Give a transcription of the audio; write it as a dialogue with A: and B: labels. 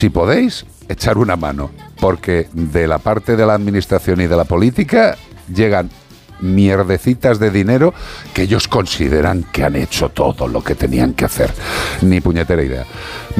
A: si podéis, echar una mano, porque de la parte de la administración y de la política llegan mierdecitas de dinero que ellos consideran que han hecho todo lo que tenían que hacer. Ni puñetera idea.